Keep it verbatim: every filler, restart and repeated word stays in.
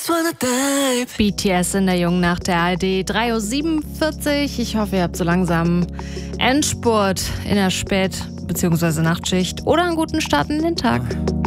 B T S in der Jungen Nacht der A R D, drei Uhr siebenundvierzig. Ich hoffe, ihr habt so langsam Endspurt in der Spät- bzw. Nachtschicht oder einen guten Start in den Tag.